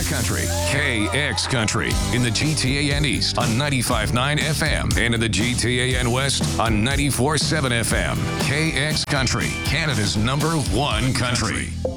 Country, KX Country, in the GTAN East on 95.9 FM and in the GTAN West on 94.7 FM. KX Country, Canada's #1 country.